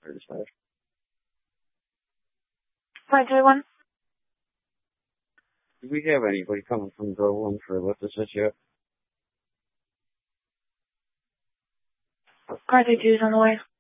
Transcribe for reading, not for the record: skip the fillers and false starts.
35. 531. Do we have anybody coming from Groveland for a lift assist yet? Car 32 is on the way.